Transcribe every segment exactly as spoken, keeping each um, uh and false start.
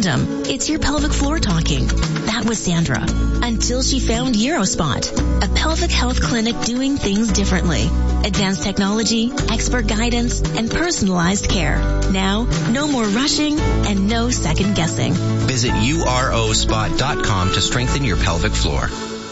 random. It's your pelvic floor talking. That was Sandra. Until she found Eurospot, a pelvic health clinic doing things differently. Advanced technology, expert guidance, and personalized care. Now, no more rushing and no second guessing. Visit U R O spot dot com to strengthen your pelvic floor.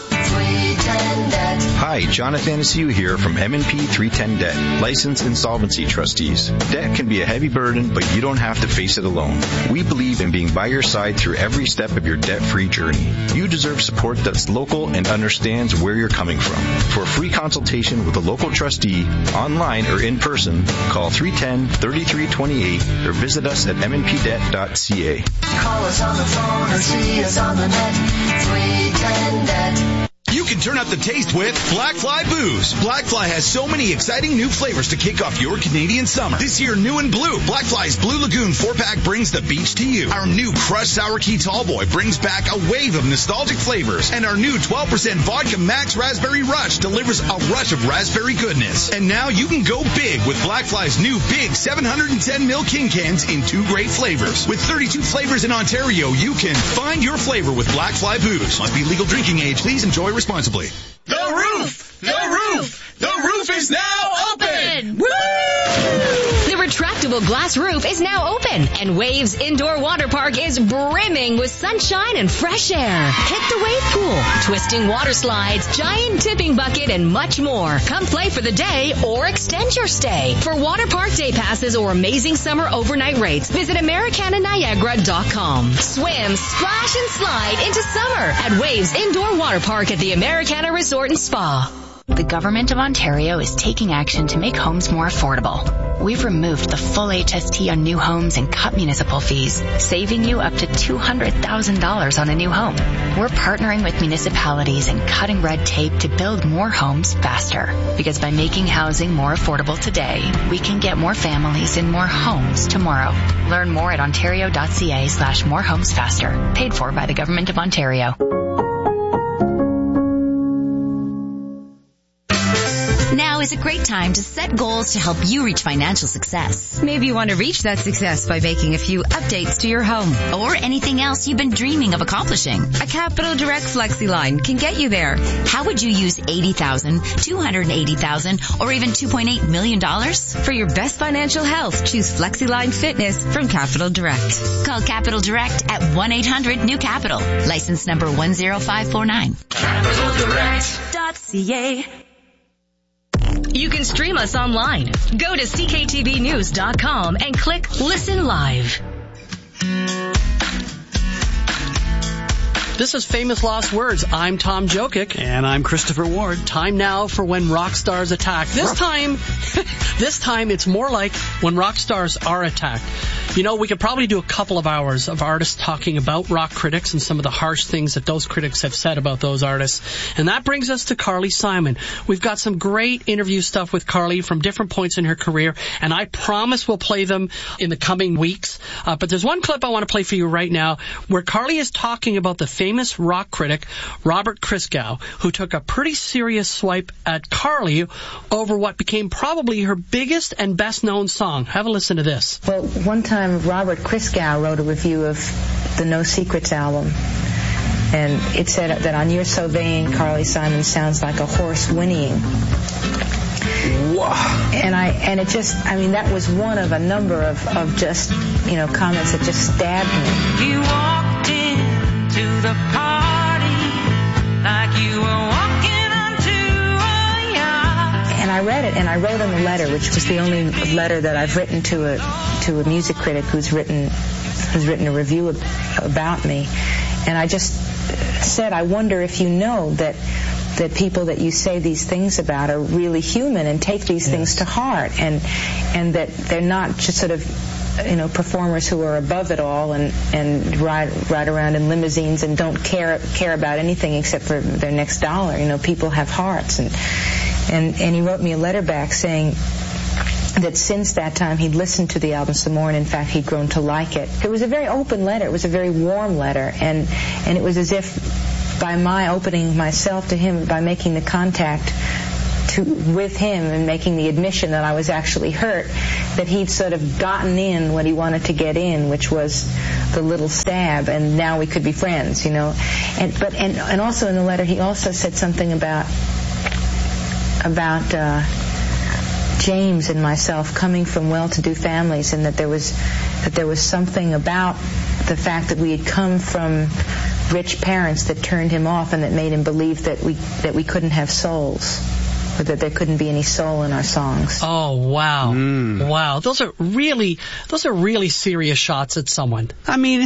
Hi, Jonathan Anastasia here from M and P three ten Debt, licensed insolvency trustees. Debt can be a heavy burden, but you don't have to face it alone. We believe in being by your side through every step of your debt-free journey. You deserve support that's local and understands where you're coming from. For a free consultation with a local trustee, online or in person, call three one zero, three three two eight or visit us at m n p debt dot c a. Call us on the phone or see us on the net. three ten debt. You can turn up the taste with Black Fly Booze. Black Fly has so many exciting new flavors to kick off your Canadian summer. This year, new and blue, Black Fly's Blue Lagoon four-pack brings the beach to you. Our new Crushed Sour Key Tallboy brings back a wave of nostalgic flavors. And our new twelve percent Vodka Max Raspberry Rush delivers a rush of raspberry goodness. And now you can go big with Black Fly's new big seven hundred ten milliliter King Cans in two great flavors. With thirty-two flavors in Ontario, you can find your flavor with Black Fly Booze. Must be legal drinking age. Please enjoy responsibly. The roof! The roof! The roof is now open! Woo! The retractable glass roof is now open, and Waves Indoor Water Park is brimming with sunshine and fresh air. Hit the wave pool, twisting water slides, giant tipping bucket, and much more. Come play for the day or extend your stay. For water park day passes or amazing summer overnight rates, visit Americana Niagara dot com. Swim, splash, and slide into summer at Waves Indoor Water Park at the Americana Resort and Spa. The Government of Ontario is taking action to make homes more affordable. We've removed the full H S T on new homes and cut municipal fees, saving you up to two hundred thousand dollars on a new home. We're partnering with municipalities and cutting red tape to build more homes faster. Because by making housing more affordable today, we can get more families in more homes tomorrow. Learn more at ontario.ca slash more homes faster. Paid for by the Government of Ontario. Now is a great time to set goals to help you reach financial success. Maybe you want to reach that success by making a few updates to your home. Or anything else you've been dreaming of accomplishing. A Capital Direct FlexiLine can get you there. How would you use eighty thousand dollars, two hundred eighty thousand dollars, or even two point eight million dollars? For your best financial health, choose FlexiLine Fitness from Capital Direct. Call Capital Direct at one eight hundred new capital. License number one zero five four nine. Capital Direct dot c a. You can stream us online. Go to c k t v news dot com and click Listen Live. This is Famous Lost Words. I'm Tom Jokic. And I'm Christopher Ward. Time now for When Rock Stars Attack. This time, this time it's more like When Rock Stars Are Attacked. You know, we could probably do a couple of hours of artists talking about rock critics and some of the harsh things that those critics have said about those artists. And that brings us to Carly Simon. We've got some great interview stuff with Carly from different points in her career, and I promise we'll play them in the coming weeks. Uh, but there's one clip I want to play for you right now where Carly is talking about the famous rock critic Robert Christgau, who took a pretty serious swipe at Carly over what became probably her biggest and best-known song. Have a listen to this. Well, one time Robert Christgau wrote a review of the No Secrets album, and it said that on You're So Vain, Carly Simon sounds like a horse whinnying. Wow. And I and it just, I mean, that was one of a number of, of just, you know, comments that just stabbed me. You walked into the party like you were walking onto a yacht. And I read it, and I wrote him a letter, which was the only letter that I've written to a to a music critic who's written who's written a review of, about me. And I just said, I wonder if you know that that people that you say these things about are really human and take these yes. things to heart, and and that they're not just sort of, you know, performers who are above it all and and ride ride around in limousines and don't care care about anything except for their next dollar. You know, people have hearts. And and and he wrote me a letter back saying that since that time he'd listened to the album some more, and in fact he'd grown to like it. It was a very open letter. It was a very warm letter, and and it was as if by my opening myself to him, by making the contact to, with him and making the admission that I was actually hurt, that he'd sort of gotten in what he wanted to get in, which was the little stab, and now we could be friends, you know. And but and and also in the letter, he also said something about about uh, James and myself coming from well-to-do families, and that there was that there was something about the fact that we had come from rich parents that turned him off and that made him believe that we that we couldn't have souls, or that there couldn't be any soul in our songs. Oh, wow. Mm. Wow. Those are really, those are really serious shots at someone. I mean,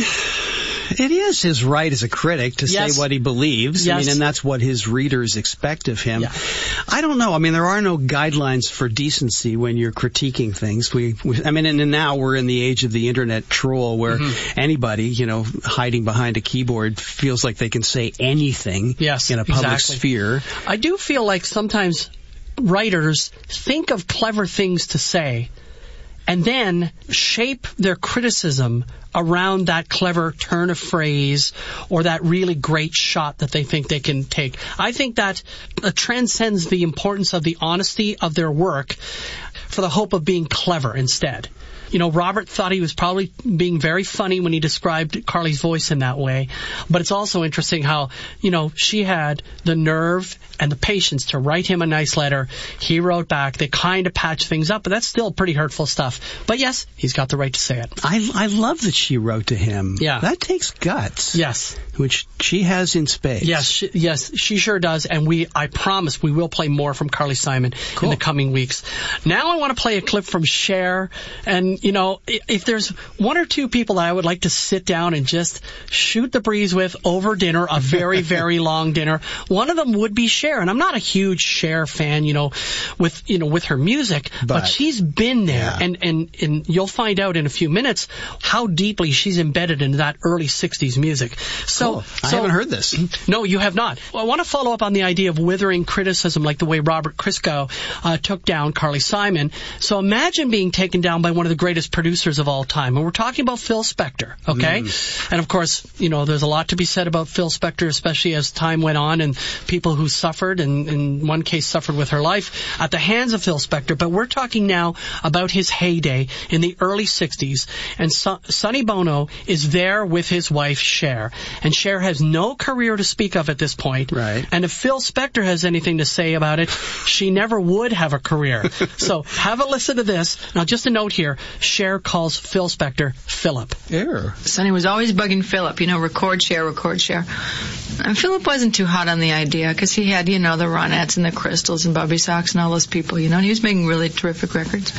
it is his right as a critic to yes. say what he believes. Yes. I mean, and that's what his readers expect of him. Yeah. I don't know. I mean, there are no guidelines for decency when you're critiquing things. We, we I mean, and now we're in the age of the internet troll where mm-hmm. anybody, you know, hiding behind a keyboard feels like they can say anything yes, in a public exactly. sphere. I do feel like sometimes writers think of clever things to say and then shape their criticism around that clever turn of phrase or that really great shot that they think they can take. I think that uh, transcends the importance of the honesty of their work for the hope of being clever instead. You know, Robert thought he was probably being very funny when he described Carly's voice in that way. But it's also interesting how, you know, she had the nerve and the patience to write him a nice letter. He wrote back. They kind of patched things up, but that's still pretty hurtful stuff. But yes, he's got the right to say it. I, I love that she wrote to him. Yeah. That takes guts. Yes. Which she has in spades. Yes, she, yes, she sure does. And we, I promise we will play more from Carly Simon cool. in the coming weeks. Now I want to play a clip from Cher. And, you know, if there's one or two people that I would like to sit down and just shoot the breeze with over dinner, a very, very long dinner, one of them would be Cher. And I'm not a huge Cher fan, you know, with, you know, with her music, but, but she's been there. Yeah. And, and, and you'll find out in a few minutes how deeply she's embedded in that early sixties music. So, cool. I so, haven't heard this. No, you have not. Well, I want to follow up on the idea of withering criticism like the way Robert Christgau uh, took down Carly Simon. So imagine being taken down by one of the greatest producers of all time. And we're talking about Phil Spector, okay? Mm. And of course, you know, there's a lot to be said about Phil Spector, especially as time went on and people who suffered, and in one case suffered with her life, at the hands of Phil Spector. But we're talking now about his heyday in the early sixties. And so- Sonny Bono is there with his wife, Cher. And Cher has no career to speak of at this point. Right. And if Phil Spector has anything to say about it, she never would have a career. So have a listen to this. Now, just a note here. Cher calls Phil Spector Philip. Yeah. Sonny was always bugging Philip, you know, record Cher, record Cher. And Philip wasn't too hot on the idea because he had, you know, the Ronettes and the Crystals and Bobby Sox and all those people, you know, and he was making really terrific records.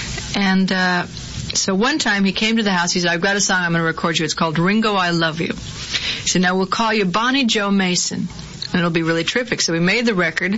And uh, so one time he came to the house. He said, I've got a song I'm going to record you. It's called Ringo, I Love You. He said, now we'll call you Bonnie Joe Mason, and it'll be really terrific. So we made the record.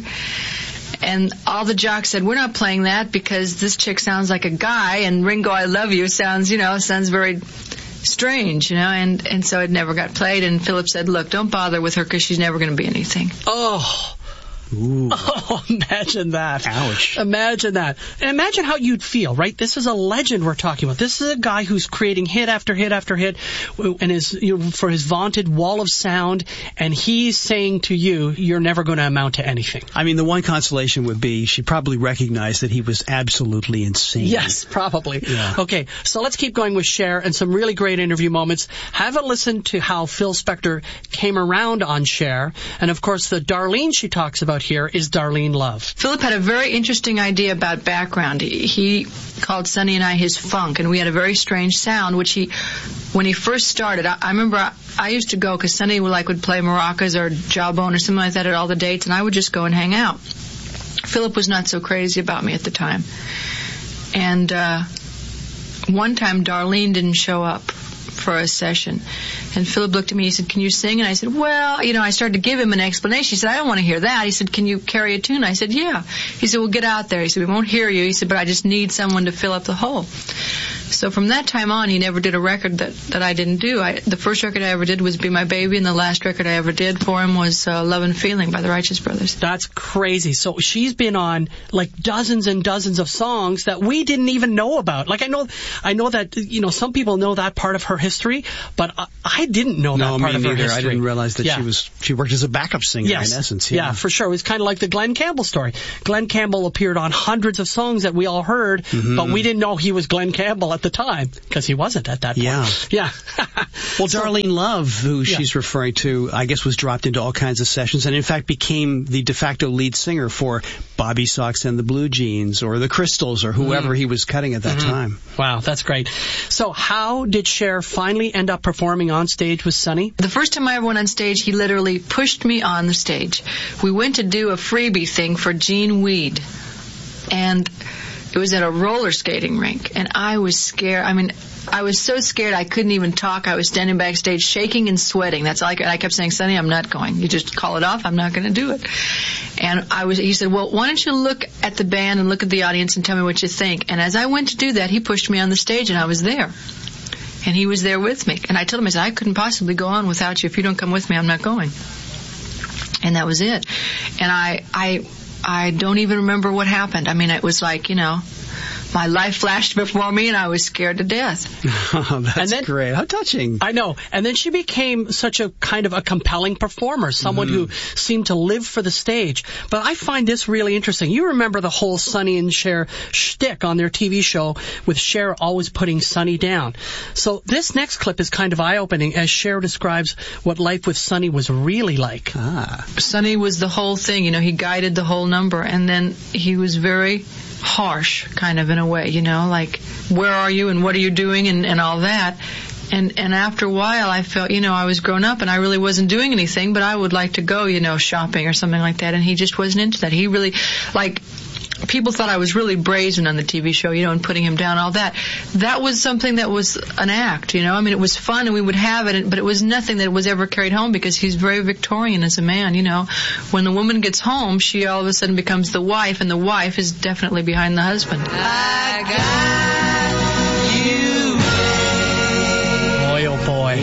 And all the jocks said, we're not playing that because this chick sounds like a guy, and Ringo, I Love You sounds, you know, sounds very strange, you know, and, and so it never got played. And Philip said, look, don't bother with her because she's never going to be anything. Oh. Ooh. Oh, imagine that. Ouch. Imagine that. And imagine how you'd feel, right? This is a legend we're talking about. This is a guy who's creating hit after hit after hit and is, you know, for his vaunted wall of sound, and he's saying to you, you're never going to amount to anything. I mean, the one consolation would be she probably recognized that he was absolutely insane. Yes, probably. Yeah. Okay, so let's keep going with Cher and some really great interview moments. Have a listen to how Phil Spector came around on Cher. And, of course, the Darlene she talks about here is Darlene Love. Philip had a very interesting idea about background. He, he called Sonny and I his funk, and we had a very strange sound, which he, when he first started, I, I remember I, I used to go, because Sonny would, like, would play maracas or jawbone or something like that at all the dates, and I would just go and hang out. Philip was not so crazy about me at the time. And uh, one time Darlene didn't show up for a session. And Philip looked at me, he said, can you sing? And I said, well, you know, I started to give him an explanation. He said, I don't want to hear that. He said, can you carry a tune? I said, yeah. He said, well, get out there. He said, we won't hear you. He said, but I just need someone to fill up the hole. So from that time on, he never did a record that, that I didn't do. I, the first record I ever did was Be My Baby, and the last record I ever did for him was uh, Love and Feeling by the Righteous Brothers. That's crazy. So she's been on like dozens and dozens of songs that we didn't even know about. Like I know, I know that, you know, some people know that part of her history, but I, I didn't know no, that part me of her neither. history. I didn't realize that yeah. she was she worked as a backup singer yes. in essence. Yeah. yeah, for sure. It was kind of like the Glenn Campbell story. Glenn Campbell appeared on hundreds of songs that we all heard, mm-hmm. but we didn't know he was Glenn Campbell at at the time, because he wasn't at that point. Yeah. Yeah. Well, So- Darlene Love, who Yeah. she's referring to, I guess was dropped into all kinds of sessions and in fact became the de facto lead singer for Bobby Sox and the Blue Jeans or the Crystals or whoever Mm. he was cutting at that Mhm. time. Wow, that's great. So how did Cher finally end up performing on stage with Sonny? The first time I ever went on stage, he literally pushed me on the stage. We went to do a freebie thing for Gene Weed, and it was at a roller skating rink, and I was scared. I mean, I was so scared I couldn't even talk. I was standing backstage shaking and sweating. That's all I, could, I kept saying, Sonny, I'm not going. You just call it off. I'm not going to do it. And I was. He said, well, why don't you look at the band and look at the audience and tell me what you think? And as I went to do that, he pushed me on the stage, and I was there. And he was there with me. And I told him, I said, I couldn't possibly go on without you. If you don't come with me, I'm not going. And that was it. And I, I, I don't even remember what happened. I mean, it was like, you know, my life flashed before me and I was scared to death. Oh, that's And then- great. How touching. I know. And then she became such a kind of a compelling performer, someone who seemed to live for the stage. But I find this really interesting. You remember the whole Sonny and Cher shtick on their T V show with Cher always putting Sonny down. So this next clip is kind of eye-opening as Cher describes what life with Sonny was really like. Ah. Sonny was the whole thing, you know, he guided the whole number, and then he was very harsh, kind of, in a way, you know, like, where are you and what are you doing and, and all that. And and after a while, I felt, you know, I was grown up and I really wasn't doing anything, but I would like to go, you know, shopping or something like that, and he just wasn't into that. He really, like, people thought I was really brazen on the T V show, you know, and putting him down, all that. That was something that was an act, you know. I mean, it was fun and we would have it, but it was nothing that was ever carried home because he's very Victorian as a man, you know. When the woman gets home, she all of a sudden becomes the wife, and the wife is definitely behind the husband. I got you. Boy, oh boy.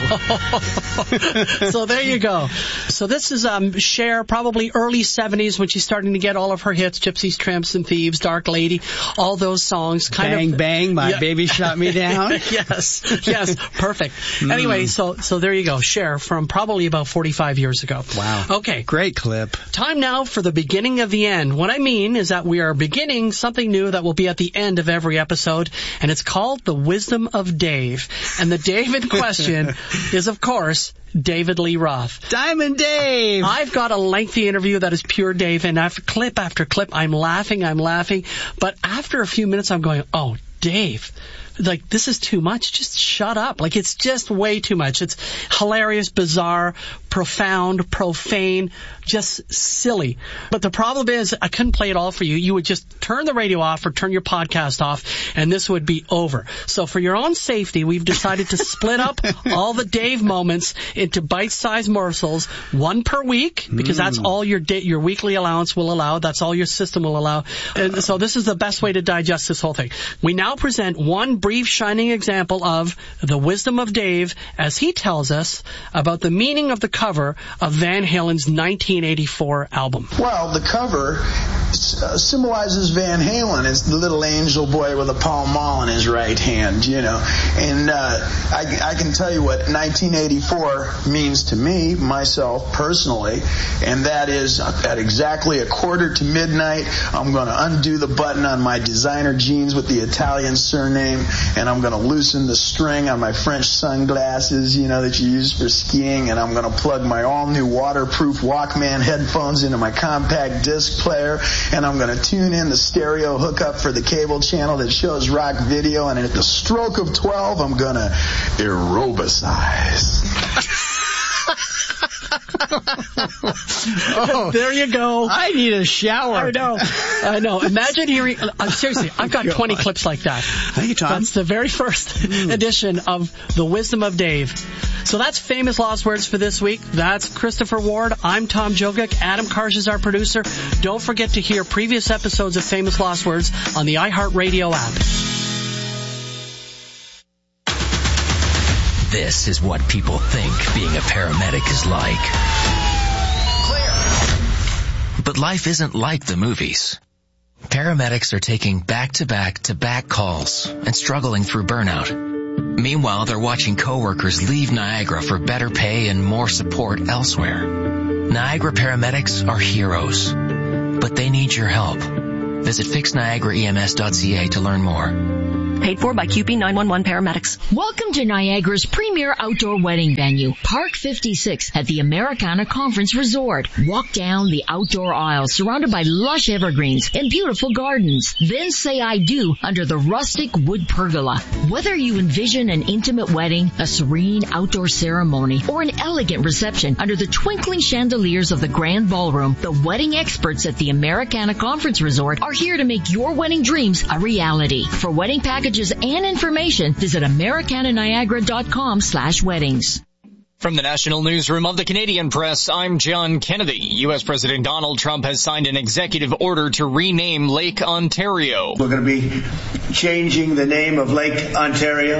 So there you go. So this is um, Cher, probably early seventies when she's starting to get all of her hits, Gypsies, Tramps, and Thieves, Dark Lady, all those songs. Kind Bang, of, bang, my Yeah. baby shot me down. yes, yes, perfect. Anyway, so so there you go, Cher, from probably about forty-five years ago. Wow. Okay. Great clip. Time now for the beginning of the end. What I mean is that we are beginning something new that will be at the end of every episode, and it's called The Wisdom of Dave. And the Dave in question is, of course, David Lee Roth. Diamond Dave! I've got a lengthy interview that is pure Dave, and after clip after clip, I'm laughing, I'm laughing. But after a few minutes, I'm going, oh, Dave, like, this is too much. Just shut up. Like, it's just way too much. It's hilarious, bizarre, profound, profane, just silly. But the problem is, I couldn't play it all for you. You would just turn the radio off or turn your podcast off, and this would be over. So for your own safety, we've decided to split up all the Dave moments into bite-sized morsels, one per week, because mm. that's all your da- your weekly allowance will allow. That's all your system will allow. And so this is the best way to digest this whole thing. We now present one brief, shining example of the wisdom of Dave as he tells us about the meaning of the cover of Van Halen's nineteen eighty-four album. Well, the cover uh, symbolizes Van Halen as the little angel boy with a Pall Mall in his right hand, you know. And uh, I, I can tell you what nineteen eighty-four means to me, myself, personally, and that is at exactly a quarter to midnight, I'm going to undo the button on my designer jeans with the Italian surname, and I'm going to loosen the string on my French sunglasses, you know, that you use for skiing, and I'm going to plug my all-new waterproof Walkman headphones into my compact disc player, and I'm going to tune in the stereo hookup for the cable channel that shows rock video, and at the stroke of twelve, I'm going to aerobicize. Oh, there you go. I need a shower. I know. I know. Imagine hearing. Uh, seriously, I've got twenty clips like that. Thank you, Tom. That's the very first mm. edition of The Wisdom of Dave. So that's Famous Lost Words for this week. That's Christopher Ward. I'm Tom Jogic. Adam Karsh is our producer. Don't forget to hear previous episodes of Famous Lost Words on the iHeartRadio app. This is what people think being a paramedic is like. Clear. But life isn't like the movies. Paramedics are taking back-to-back-to-back calls and struggling through burnout. Meanwhile, they're watching coworkers leave Niagara for better pay and more support elsewhere. Niagara paramedics are heroes, but they need your help. Visit fix niagara E M S dot C A to learn more. Paid for by Q P nine one one paramedics. Welcome to Niagara's premier outdoor wedding venue, Park fifty-six at the Americana Conference Resort. Walk down the outdoor aisle surrounded by lush evergreens and beautiful gardens. Then say I do under the rustic wood pergola. Whether you envision an intimate wedding, a serene outdoor ceremony, or an elegant reception under the twinkling chandeliers of the grand ballroom, the wedding experts at the Americana Conference Resort are here to make your wedding dreams a reality. For wedding packages and information, visit Americana Niagara dot com slash weddings. From the National Newsroom of the Canadian Press, I'm John Kennedy. U S President Donald Trump has signed an executive order to rename Lake Ontario. We're going to be changing the name of Lake Ontario,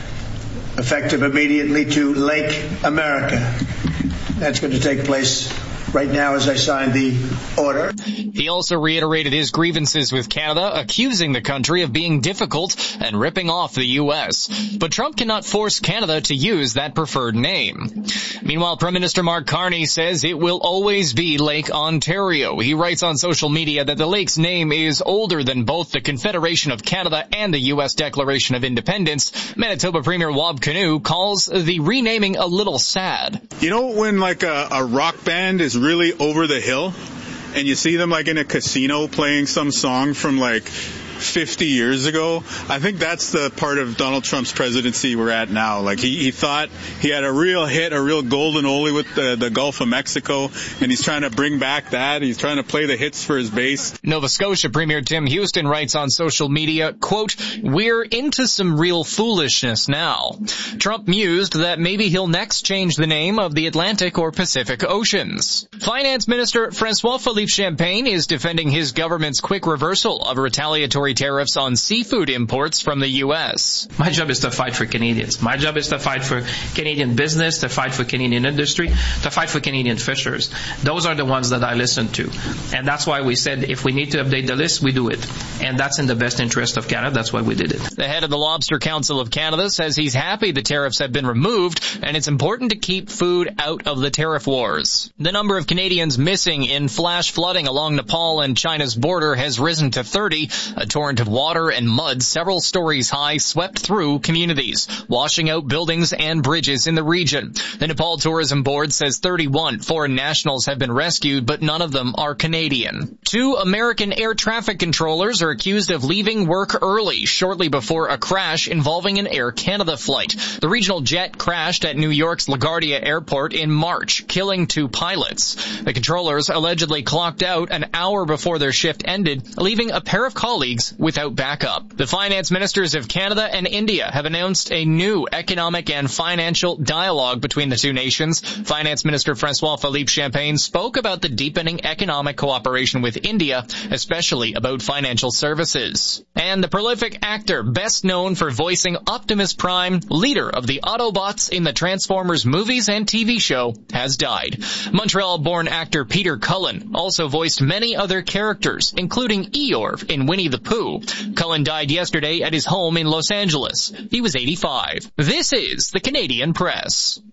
effective immediately, to Lake America. That's going to take place right now as I sign the order. He also reiterated his grievances with Canada, accusing the country of being difficult and ripping off the U S. But Trump cannot force Canada to use that preferred name. Meanwhile, Prime Minister Mark Carney says it will always be Lake Ontario. He writes on social media that the lake's name is older than both the Confederation of Canada and the U S Declaration of Independence. Manitoba Premier Wab Kinew calls the renaming a little sad. You know when like a, a rock band is really over the hill and you see them like in a casino playing some song from like fifty years ago? I think that's the part of Donald Trump's presidency we're at now. Like he, he thought he had a real hit, a real golden oldie with the, the Gulf of Mexico, and he's trying to bring back that. He's trying to play the hits for his base. Nova Scotia Premier Tim Houston writes on social media, quote, "We're into some real foolishness now." Trump mused that maybe he'll next change the name of the Atlantic or Pacific Oceans. Finance Minister Francois-Philippe Champagne is defending his government's quick reversal of retaliatory tariffs on seafood imports from the U S. My job is to fight for Canadians. My job is to fight for Canadian business, to fight for Canadian industry, to fight for Canadian fishers. Those are the ones that I listen to. And that's why we said if we need to update the list, we do it. And that's in the best interest of Canada. That's why we did it. The head of the Lobster Council of Canada says he's happy the tariffs have been removed, and it's important to keep food out of the tariff wars. The number of Canadians missing in flash flooding along Nepal and China's border has risen to thirty. A torrent of water and mud several stories high swept through communities, washing out buildings and bridges in the region. The Nepal Tourism Board says thirty-one foreign nationals have been rescued, but none of them are Canadian. Two American air traffic controllers are accused of leaving work early shortly before a crash involving an Air Canada flight. The regional jet crashed at New York's LaGuardia Airport in March, killing two pilots. The controllers allegedly clocked out an hour before their shift ended, leaving a pair of colleagues without backup. The finance ministers of Canada and India have announced a new economic and financial dialogue between the two nations. Finance Minister Francois-Philippe Champagne spoke about the deepening economic cooperation with India, especially about financial services. And the prolific actor, best known for voicing Optimus Prime, leader of the Autobots in the Transformers movies and T V show, has died. Montreal-born actor Peter Cullen also voiced many other characters, including Eeyore in Winnie the Pooh. Cullen died yesterday at his home in Los Angeles. He was eighty-five. This is the Canadian Press.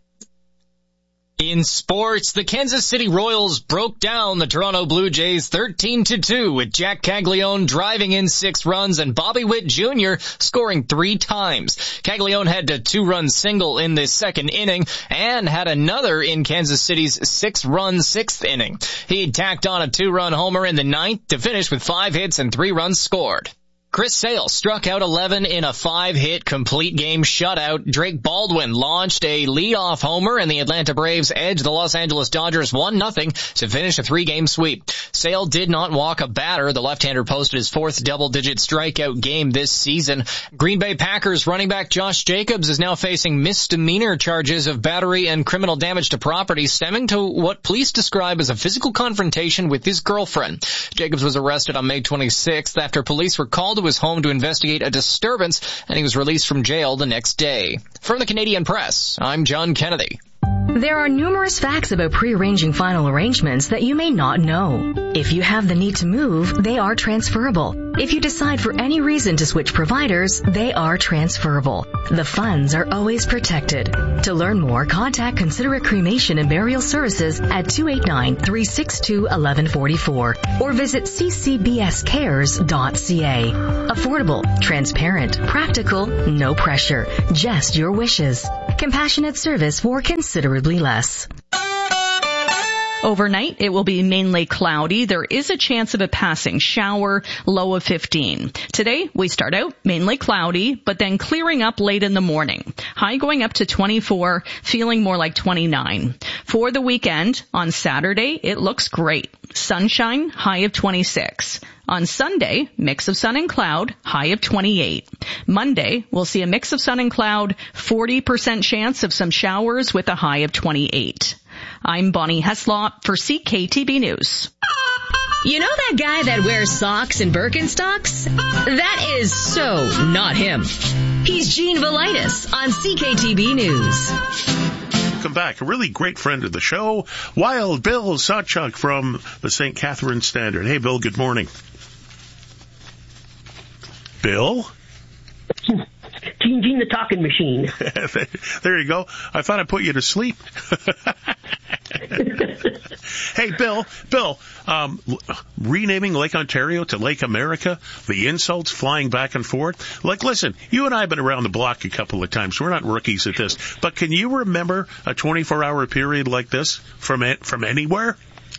In sports, the Kansas City Royals broke down the Toronto Blue Jays thirteen to two with Jack Caglione driving in six runs and Bobby Witt Junior scoring three times. Caglione had a two-run single in the second inning and had another in Kansas City's six-run sixth inning. He tacked on a two-run homer in the ninth to finish with five hits and three runs scored. Chris Sale struck out eleven in a five-hit complete game shutout. Drake Baldwin launched a leadoff homer, and the Atlanta Braves edged the Los Angeles Dodgers one nothing to finish a three-game sweep. Sale did not walk a batter. The left-hander posted his fourth double-digit strikeout game this season. Green Bay Packers running back Josh Jacobs is now facing misdemeanor charges of battery and criminal damage to property stemming to what police describe as a physical confrontation with his girlfriend. Jacobs was arrested on May twenty-sixth after police were called to his home to investigate a disturbance, and he was released from jail the next day. From the Canadian Press, I'm John Kennedy. There are numerous facts about pre-arranging final arrangements that you may not know. If you have the need to move, they are transferable. If you decide for any reason to switch providers, they are transferable. The funds are always protected. To learn more, contact Considerate Cremation and Burial Services at two eight nine, three six two, one one four four or visit c c b s cares dot c a. Affordable, transparent, practical, no pressure, just your wishes. Compassionate service for considerably less. Overnight, it will be mainly cloudy. There is a chance of a passing shower, low of fifteen. Today, we start out mainly cloudy, but then clearing up late in the morning. High going up to twenty-four, feeling more like twenty-nine. For the weekend, on Saturday, it looks great. Sunshine, high of twenty-six. On Sunday, mix of sun and cloud, high of twenty-eight. Monday, we'll see a mix of sun and cloud, forty percent chance of some showers with a high of twenty-eight. I'm Bonnie Heslop for C K T B News. You know that guy that wears socks and Birkenstocks? That is so not him. He's Gene Velitis on C K T B News. Welcome back. A really great friend of the show, Wild Bill Sawchuk from the Saint Catharines Standard. Hey, Bill, good morning. Bill? Gene, Gene the talking machine. There you go. I thought I put you to sleep. Hey, Bill, Bill, um, renaming Lake Ontario to Lake America, the insults flying back and forth. Like, listen, you and I have been around the block a couple of times. We're not rookies at this. But can you remember a twenty-four hour period like this from from anywhere?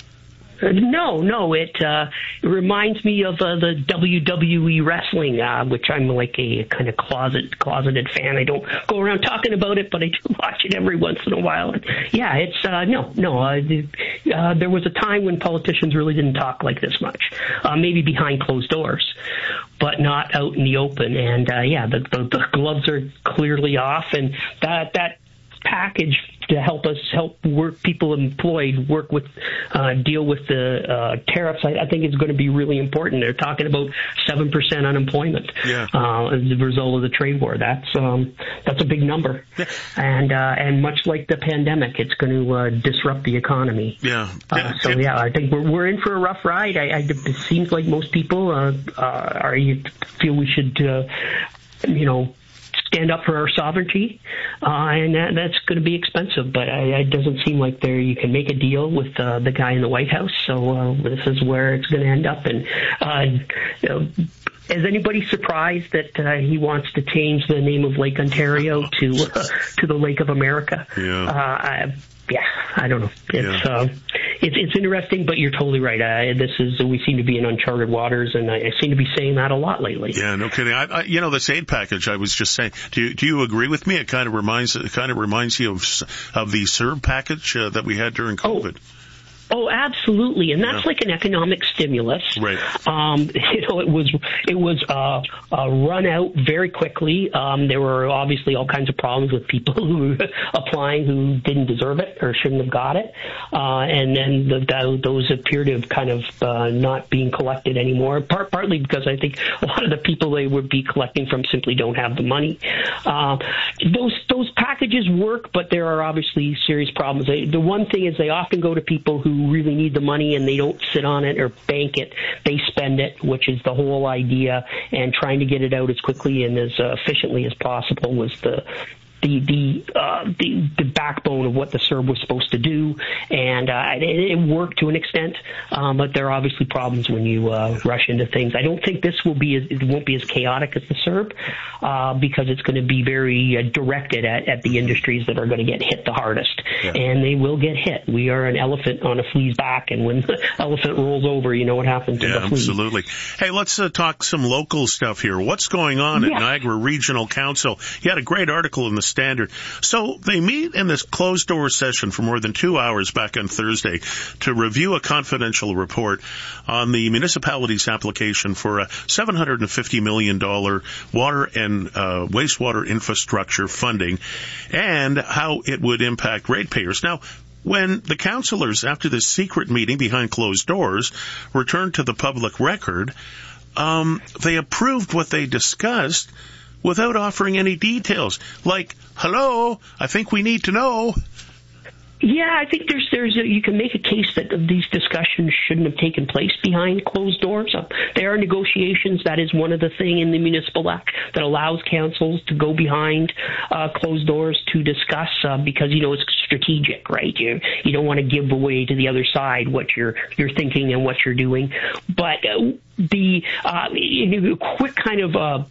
Uh, no, no, it, uh, it reminds me of uh, the W W E wrestling, uh, which I'm like a kind of closet, closeted fan. I don't go around talking about it, but I do watch it every once in a while. And yeah, it's, uh, no, no, uh, uh, there was a time when politicians really didn't talk like this much, uh, maybe behind closed doors, but not out in the open. And, uh, yeah, the, the, the gloves are clearly off, and that, that package to help us help work people employed work with uh, deal with the uh, tariffs, I, I think is going to be really important. They're talking about seven percent unemployment yeah. uh, as a result of the trade war. That's um, that's a big number, yeah. and uh, and much like the pandemic, it's going to uh, disrupt the economy. Yeah. Uh, so yeah, I think we're we're in for a rough ride. I, I, it seems like most people uh, uh, are you feel we should uh, you know. stand up for our sovereignty, uh, and that, that's going to be expensive. But I, it doesn't seem like there you can make a deal with uh, the guy in the White House. So uh, this is where it's going to end up. And uh, you know, is anybody surprised that uh, he wants to change the name of Lake Ontario to uh, to the Lake of America? Yeah. Uh, I, yeah, I don't know. It's yeah. uh, it's it's interesting, but you're totally right. Uh, this is we seem to be in uncharted waters, and I, I seem to be saying that a lot lately. Yeah, no kidding. I, I, you know, this aid package. I was just saying. Do you, do you agree with me? It kind of reminds it kind of reminds you of of the CERB package uh, that we had during COVID. Oh. Oh, absolutely, and that's yeah. like an economic stimulus. Right. Um, you know, it was it was uh, uh, run out very quickly. Um, there were obviously all kinds of problems with people who were applying who didn't deserve it or shouldn't have got it, uh, and then the, the, those appear to have kind of uh, not being collected anymore. Part, partly because I think a lot of the people they would be collecting from simply don't have the money. Uh, those those packages work, but there are obviously serious problems. They, the one thing is they often go to people who really need the money and they don't sit on it or bank it. They spend it, which is the whole idea, and trying to get it out as quickly and as uh, efficiently as possible was the the the, uh, the the backbone of what the CERB was supposed to do, and uh, it, it worked to an extent, um, but there are obviously problems when you uh, rush into things. I don't think this will be as, it won't be as chaotic as the CERB uh, because it's going to be very uh, directed at, at the industries that are going to get hit the hardest, yeah. and they will get hit. We are an elephant on a flea's back, and when the elephant rolls over, you know what happens to yeah, the flea. Absolutely. Hey, let's uh, talk some local stuff here. What's going on yeah. at Niagara Regional Council? You had a great article in the Standard. So they meet in this closed-door session for more than two hours back on Thursday to review a confidential report on the municipality's application for a seven hundred fifty million dollars water and uh, wastewater infrastructure funding and how it would impact ratepayers. Now, when the councillors, after this secret meeting behind closed doors, returned to the public record, um, they approved what they discussed without offering any details. Like, hello, I think we need to know. Yeah, I think there's there's a, you can make a case that these discussions shouldn't have taken place behind closed doors. Uh, there are negotiations. That is one of the things in the Municipal Act that allows councils to go behind uh, closed doors to discuss uh, because you know it's strategic, right? You you don't want to give away to the other side what you're you're thinking and what you're doing, but. Uh, The uh, a quick kind of a,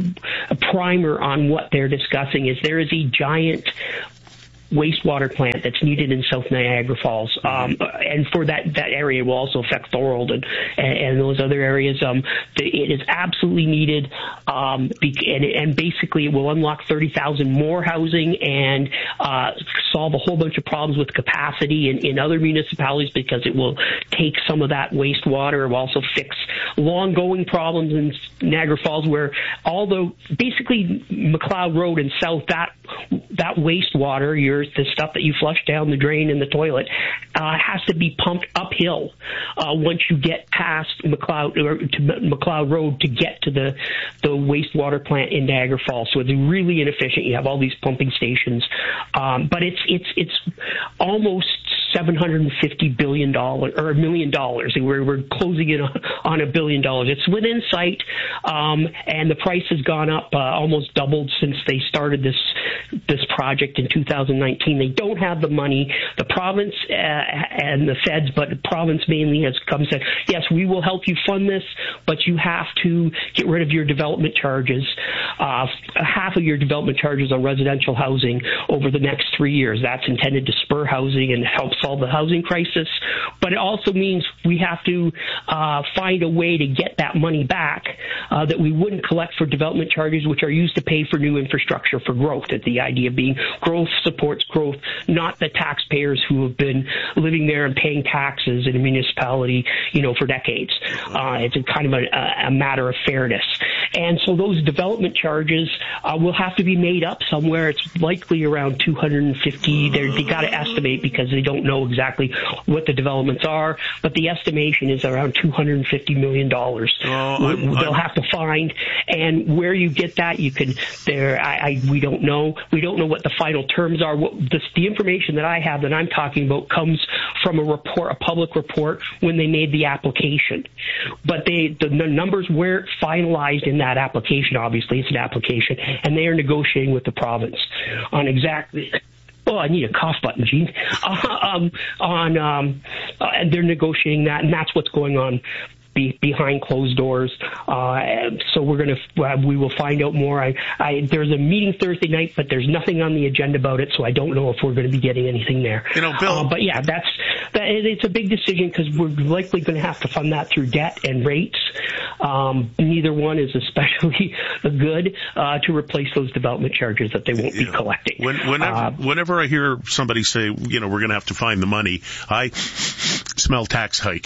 a primer on what they're discussing is there is a giant wastewater plant that's needed in South Niagara Falls, um, and for that that area it will also affect Thorold and and those other areas. Um, it is absolutely needed, um, and, and basically it will unlock thirty thousand more housing and uh, solve a whole bunch of problems with capacity in, in other municipalities because it will take some of that wastewater. It will also fix long-going problems in Niagara Falls where although basically McLeod Road and south, that that wastewater, your the stuff that you flush down the drain in the toilet, uh, has to be pumped uphill uh, once you get past McLeod or to McLeod Road to get to the the wastewater plant in Niagara Falls. So it's really inefficient. You have all these pumping stations, um, but it's it's it's almost seven hundred fifty billion dollars or a million dollars. We're, we're closing in on, on a billion dollars. It's within sight, um, and the price has gone up, uh, almost doubled since they started this this project in two thousand nineteen. They don't have the money. The province uh, and the feds, but the province mainly has come and said, yes, we will help you fund this, but you have to get rid of your development charges, uh, half of your development charges on residential housing over the next three years. That's intended to spur housing and help solve the housing crisis, but it also means we have to uh, find a way to get that money back uh, that we wouldn't collect for development charges, which are used to pay for new infrastructure for growth. That the idea being growth supports growth, not the taxpayers who have been living there and paying taxes in a municipality, you know, for decades. Uh, it's a kind of a, a matter of fairness. And so those development charges uh, will have to be made up somewhere. It's likely around two hundred fifty. They're, they got to estimate because they don't know exactly what the developments are, but the estimation is around two hundred fifty million dollars. Oh, I'm, They'll I'm... have to find, and where you get that, you can. There, I, I we don't know. We don't know what the final terms are. What the, the information that I have that I'm talking about comes from a report, a public report, when they made the application. But they, the, the numbers weren't finalized in that application. Obviously, it's an application, and they are negotiating with the province on exactly. Oh, I need a cough button, Gene. Uh, um, on um, uh, and they're negotiating that, and that's what's going on be, behind closed doors. Uh, so we're going to uh, we will find out more. I, I there's a meeting Thursday night, but there's nothing on the agenda about it, so I don't know if we're going to be getting anything there. You know, Bill. Uh, but yeah, that's that. It's a big decision because we're likely going to have to fund that through debt and rates. Um, neither one is especially good uh, to replace those development charges that they won't you be know, collecting. When, whenever, uh, whenever I hear somebody say, you know, we're going to have to find the money, I smell tax hike.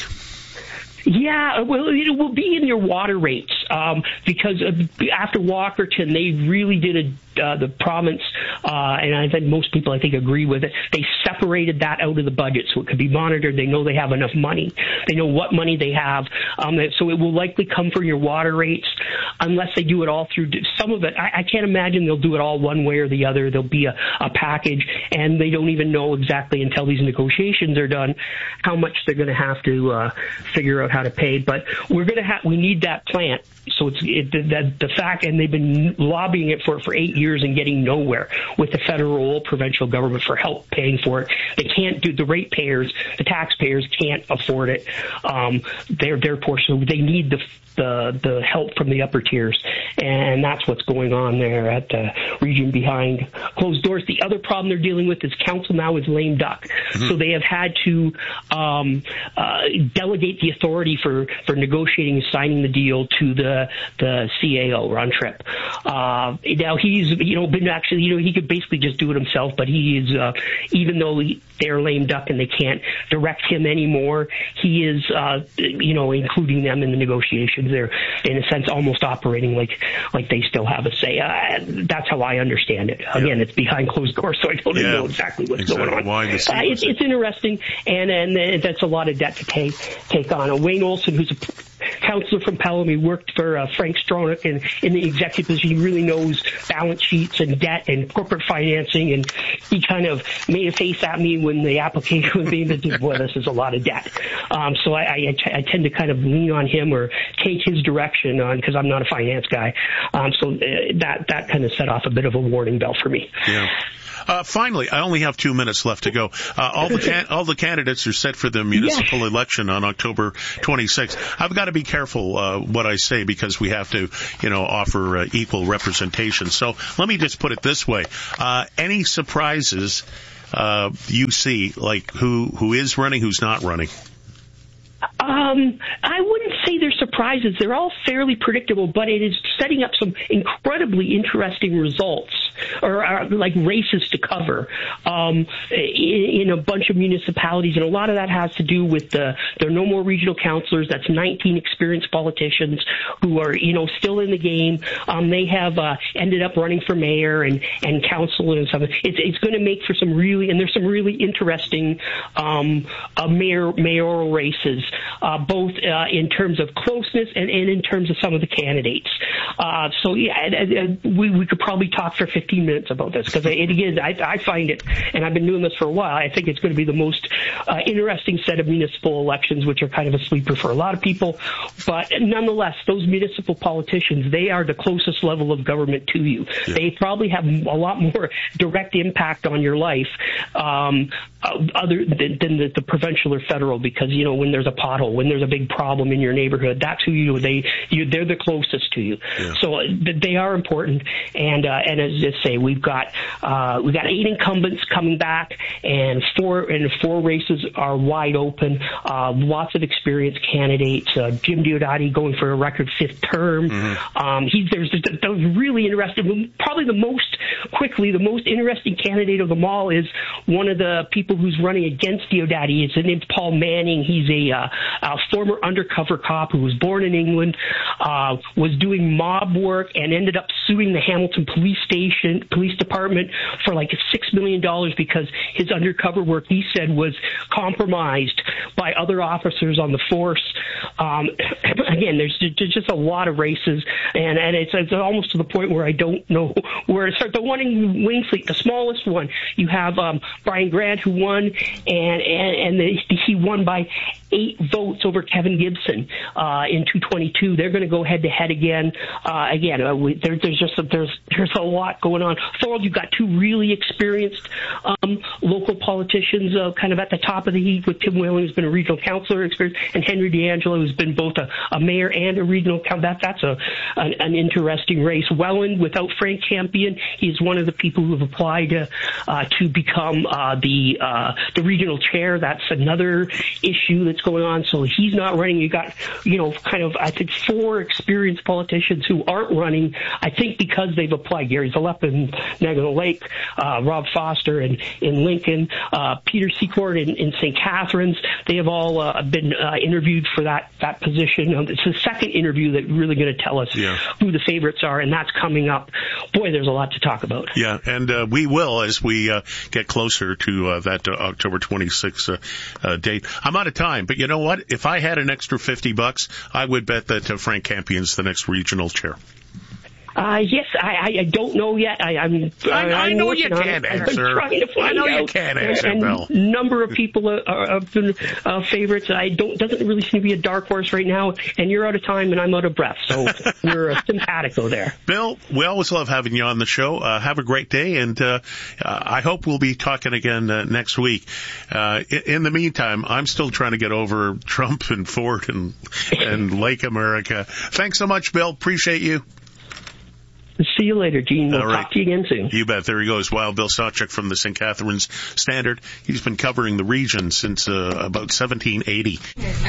Yeah, well, it will be in your water rates um, because after Walkerton, they really did a uh, the province, uh, and I think most people, I think, agree with it. They separated that out of the budget so it could be monitored. They know they have enough money. They know what money they have. Um, so it will likely come from your water rates unless they do it all through. Some of it, I, I can't imagine they'll do it all one way or the other. There'll be a, a package, and they don't even know exactly until these negotiations are done how much they're going to have to uh, figure out how to pay. But we're going to have, we need that plant. So it's it, the, the fact, and they've been lobbying it for for eight years and getting nowhere with the federal or provincial government for help paying for it. They can't do the ratepayers, the taxpayers can't afford it. Um, they're therefore so they need the the the help from the upper tiers, and that's what's going on there at the region behind closed doors. The other problem they're dealing with is council now is lame duck, mm-hmm. so they have had to um, uh, delegate the authority for for negotiating and signing the deal to the the C A O, Ron Tripp. Uh, now he's you know been actually you know he could basically just do it himself, but he is uh, even though he, they're lame duck and they can't direct him anymore, he is uh, you know including them in the negotiations. They're in a sense almost operating like like they still have a say. Uh, that's how I understand it. Again, yeah. It's behind closed doors, so I don't yeah. know exactly what's exactly. going on. Why the uh, it's, it's interesting, and and that's a lot of debt to take take on. Uh, Wayne Olson, who's a counselor from Pelham. He worked for uh, Frank Stronach in, in the executive position. He really knows balance sheets and debt and corporate financing, and he kind of made a face at me when the application was being did. Boy, this is a lot of debt. Um, so I, I, I tend to kind of lean on him or take his direction on, because I'm not a finance guy. Um, so uh, that that kind of set off a bit of a warning bell for me. Yeah. Uh, finally, I only have two minutes left to go. Uh, all the can- all the candidates are set for the municipal yeah. election on October twenty-sixth. I've got to be careful uh, what I say because we have to, you know, offer uh, equal representation. So let me just put it this way: uh, any surprises uh, you see, like who who is running, who's not running? Um, I wouldn't say they're surprises. They're all fairly predictable, but it is setting up some incredibly interesting results, or, or like races to cover um, in, in a bunch of municipalities, and a lot of that has to do with the there are no more regional councilors. That's nineteen experienced politicians who are, you know, still in the game. Um, they have uh, ended up running for mayor and and council and stuff. It's it's going to make for some really and there's some really interesting um, uh, mayor mayoral races. Uh, both uh, in terms of closeness and, and in terms of some of the candidates. Uh, so, yeah, and, and we, we could probably talk for fifteen minutes about this, because it is, I, I find it, and I've been doing this for a while, I think it's going to be the most uh, interesting set of municipal elections, which are kind of a sleeper for a lot of people. But nonetheless, those municipal politicians, they are the closest level of government to you. Yeah. They probably have a lot more direct impact on your life um, other than, than the, the provincial or federal, because, you know, when there's a pothole, when there's a big problem in your neighborhood, that's who you they you they're the closest to you. Yeah. So they are important, and uh, and as I say, we've got uh, we've got eight incumbents coming back, and four and four races are wide open. Uh, lots of experienced candidates. Uh, Jim Diodati going for a record fifth term. Mm-hmm. Um, he's there's there's really interesting. Probably the most quickly the most interesting candidate of them all is one of the people who's running against Diodati. His name's Paul Manning. He's a uh, a former undercover cop who was born in England, uh, was doing mob work and ended up suing the Hamilton Police Station, Police Department for like six million dollars because his undercover work, he said, was compromised by other officers on the force. Um, again, there's just a lot of races, and, and it's, it's almost to the point where I don't know where to start. The one in Wingfleet, the smallest one, you have um, Brian Grant, who won, and, and, and the, he won by eight votes over Kevin Gibson uh, in two twenty-two. They're going to go head to head again. Uh, again, uh, we, there, there's just a, there's there's a lot going on. Thorold, you've got two really experienced um, local politicians, uh, kind of at the top of the heap, with Tim Whalen, who's been a regional councillor experience, and Henry D'Angelo, who's been both a, a mayor and a regional councillor. That that's a an, an interesting race. Welland, without Frank Campion, he's one of the people who have applied uh, uh, to become uh, the uh, the regional chair. That's another issue that's going on. So he's not running. You got, you know, kind of, I think, four experienced politicians who aren't running, I think because they've applied. Gary Zalepp in Niagara Lake, uh, Rob Foster in, in Lincoln, uh, Peter Secord in, in Saint Catharines. They have all uh, been uh, interviewed for that, that position. Um, it's the second interview that's really going to tell us yeah. who the favorites are, and that's coming up. Boy, there's a lot to talk about. Yeah, and uh, we will as we uh, get closer to uh, that uh, October twenty-sixth uh, uh, date. I'm out of time, but you know what? If I had an extra fifty bucks, I would bet that uh, Frank Campion's the next regional chair. Uh, yes, I, I don't know yet. I, I'm, I, I I'm know you can't answer. I know out. you can't answer, and, Bill. A number of people are, are, have been uh, favorites. I don't doesn't really seem to be a dark horse right now. And you're out of time, and I'm out of breath. So we're uh, simpatico there. Bill, we always love having you on the show. Uh, have a great day, and uh, uh, I hope we'll be talking again uh, next week. Uh, in, in the meantime, I'm still trying to get over Trump and Ford and and Lake America. Thanks so much, Bill. Appreciate you. See you later, Gene. We'll All right. talk to you again soon. You bet. There he goes. Wild Bill Sawchuk from the Saint Catharines Standard. He's been covering the region since uh, about seventeen eighty.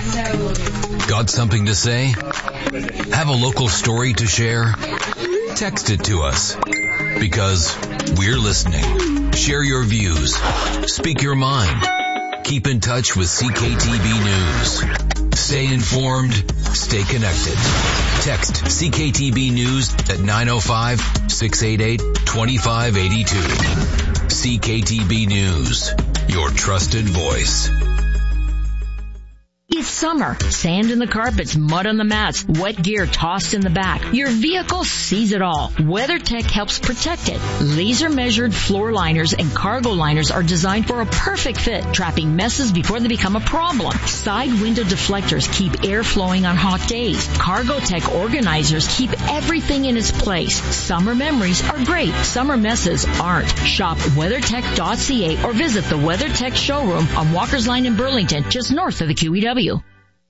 Got something to say? Have a local story to share? Text it to us, because we're listening. Share your views. Speak your mind. Keep in touch with C K T B News. Stay informed. Stay connected. Text C K T B News at nine oh five, six eight eight, two five eight two. C K T B News, your trusted voice. Maybe it's summer. Sand in the carpets, mud on the mats, wet gear tossed in the back. Your vehicle sees it all. WeatherTech helps protect it. Laser measured floor liners and cargo liners are designed for a perfect fit, trapping messes before they become a problem. Side window deflectors keep air flowing on hot days. CargoTech organizers keep everything in its place. Summer memories are great. Summer messes aren't. Shop weathertech dot c a or visit the WeatherTech showroom on Walker's Line in Burlington, just north of the Q E W.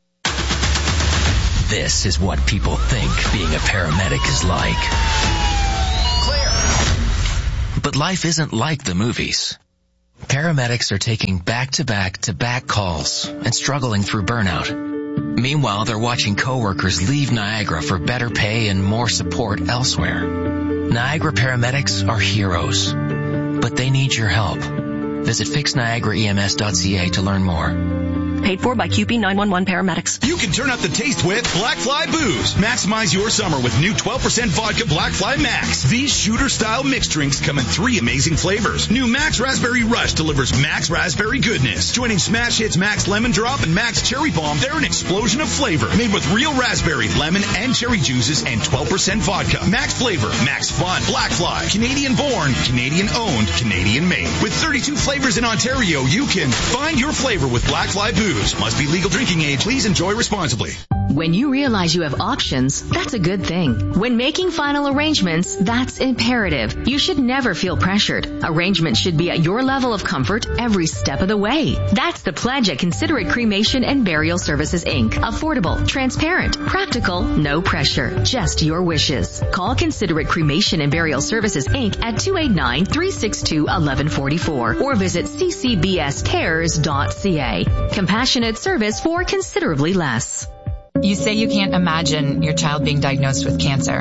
This is what people think being a paramedic is like. Clear. But life isn't like the movies. Paramedics are taking back-to-back-to-back calls and struggling through burnout. Meanwhile, they're watching coworkers leave Niagara for better pay and more support elsewhere. Niagara paramedics are heroes, but they need your help. Visit fix niagara e m s dot c a to learn more. Paid for by Q P nine one one Paramedics. You can turn up the taste with Black Fly Booze. Maximize your summer with new twelve percent vodka Black Fly Max. These shooter-style mixed drinks come in three amazing flavors. New Max Raspberry Rush delivers Max Raspberry goodness. Joining Smash Hits Max Lemon Drop and Max Cherry Bomb, they're an explosion of flavor. Made with real raspberry, lemon, and cherry juices and twelve percent vodka. Max flavor, Max fun. Black Fly. Canadian born, Canadian owned, Canadian made. With thirty-two flavors in Ontario, you can find your flavor with Black Fly Booze. Must be legal drinking age. Please enjoy responsibly. When you realize you have options, that's a good thing. When making final arrangements, that's imperative. You should never feel pressured. Arrangements should be at your level of comfort every step of the way. That's the pledge at Considerate Cremation and Burial Services, Incorporated. Affordable, transparent, practical, no pressure, just your wishes. Call Considerate Cremation and Burial Services, Incorporated at two eight nine, three six two, one one four four or visit c c b s cares dot c a. Compassionate service for considerably less. You say you can't imagine your child being diagnosed with cancer,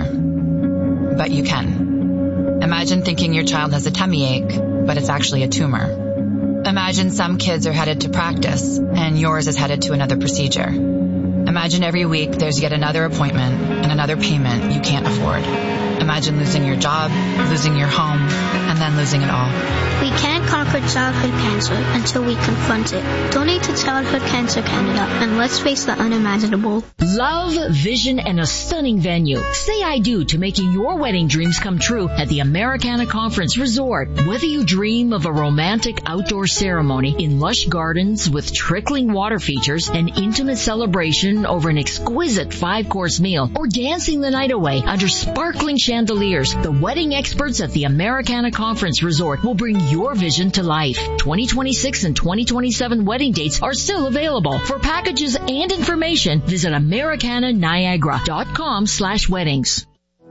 but you can. Imagine thinking your child has a tummy ache, but it's actually a tumor. Imagine some kids are headed to practice, and yours is headed to another procedure. Imagine every week there's yet another appointment and another payment you can't afford. Imagine losing your job, losing your home, and then losing it all. We can't conquer childhood cancer until we confront it. Donate to Childhood Cancer Canada and let's face the unimaginable. Love, vision, and a stunning venue. Say I do to making your wedding dreams come true at the Americana Conference Resort. Whether you dream of a romantic outdoor ceremony in lush gardens with trickling water features, an intimate celebration over an exquisite five-course meal, or dancing the night away under sparkling chandeliers, the wedding experts at the Americana Conference Resort will bring your vision to life. twenty twenty-six and twenty twenty-seven wedding dates are still available. For packages and information, visit americana niagara dot com slash weddings.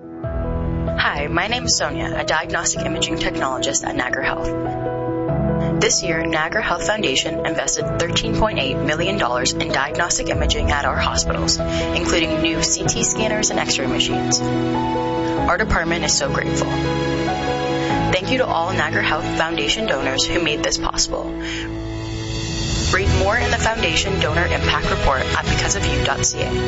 Hi, my name is Sonia, a diagnostic imaging technologist at Niagara Health. This year, Niagara Health Foundation invested thirteen point eight million dollars in diagnostic imaging at our hospitals, including new C T scanners and X-ray machines. Our department is so grateful. Thank you to all Niagara Health Foundation donors who made this possible. Read more in the Foundation Donor Impact Report at because of you dot c a.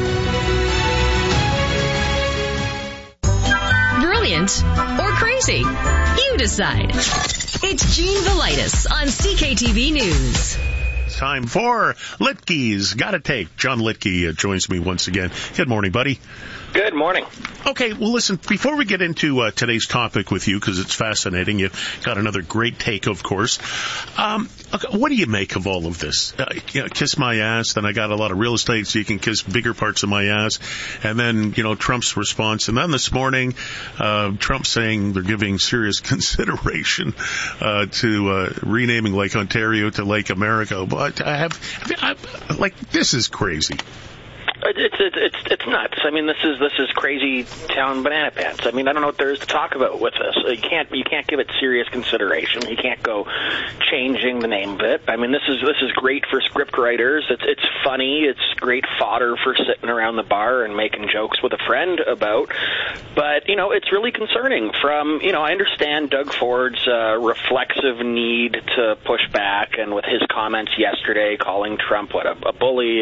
Brilliant or crazy? You decide. It's Gene Velitis on C K T V News. Time for Litke's Gotta Take. John Litke uh, joins me once again. Good morning, buddy. Good morning. Okay, well, listen, before we get into uh, today's topic with you, because it's fascinating, you've got another great take, of course. Um, okay, what do you make of all of this? Uh, you know, kiss my ass, then I got a lot of real estate, so you can kiss bigger parts of my ass. And then, you know, Trump's response. And then this morning, uh, Trump saying they're giving serious consideration uh, to uh, renaming Lake Ontario to Lake America. But I have, I, I, like, this is crazy. It's it's it's it's nuts. I mean, this is this is crazy town banana pants. I mean, I don't know what there is to talk about with this. You can't you can't give it serious consideration. You can't go changing the name of it. I mean, this is this is great for script writers. It's it's funny. It's great fodder for sitting around the bar and making jokes with a friend about. But you know, it's really concerning. From you know, I understand Doug Ford's uh, reflexive need to push back, and with his comments yesterday, calling Trump what a, a bully and a dictator.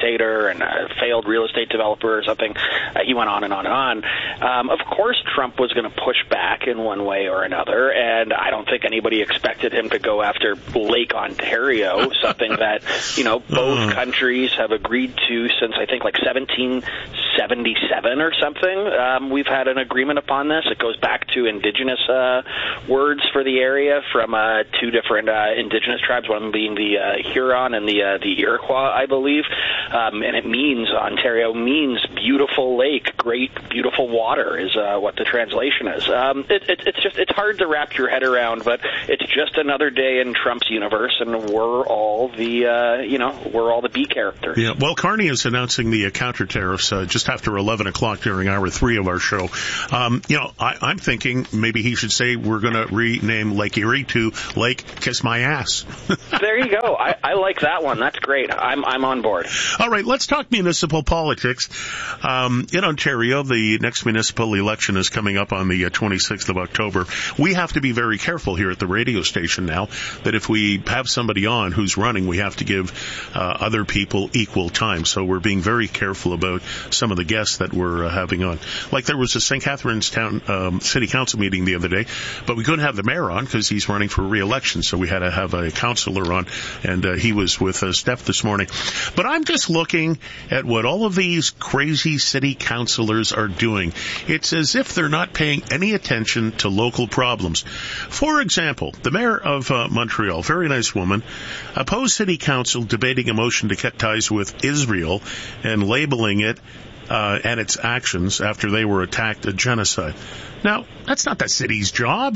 dictator and a failed real estate developer or something. Uh, he went on and on and on. Um, of course, Trump was going to push back in one way or another, and I don't think anybody expected him to go after Lake Ontario, something that, you know, both countries have agreed to since, I think, like seventeen seventy-seven or something. Um, we've had an agreement upon this. It goes back to indigenous uh, words for the area from uh, two different uh, indigenous tribes, one being the uh, Huron and the uh, the Iroquois, I believe. Um, and it means, Ontario means beautiful lake, great, beautiful water is uh, what the translation is. Um, it, it, it's just, it's hard to wrap your head around, but it's just another day in Trump's universe, and we're all the, uh, you know, we're all the B characters. Yeah, well, Carney is announcing the uh, counter tariffs uh, just after eleven o'clock during hour three of our show. Um, you know, I, I'm thinking maybe he should say we're going to rename Lake Erie to Lake Kiss My Ass. There you go. I, I like that one. That's great. I'm I'm on board. All right, let's talk municipal politics. Um, in Ontario, the next municipal election is coming up on the uh, twenty-sixth of October. We have to be very careful here at the radio station now that if we have somebody on who's running, we have to give uh, other people equal time. So we're being very careful about some of the guests that we're uh, having on. Like there was a Saint Catharines Town um, City Council meeting the other day, but we couldn't have the mayor on because he's running for re-election. So we had to have a councillor on, and uh, he was with uh, Steph this morning. But I'm just looking at what all of these crazy city councillors are doing. It's as if they're not paying any attention to local problems. For example, the mayor of uh, Montreal, very nice woman, opposed city council debating a motion to cut ties with Israel and labeling it uh, and its actions after they were attacked a genocide. Now, that's not the city's job.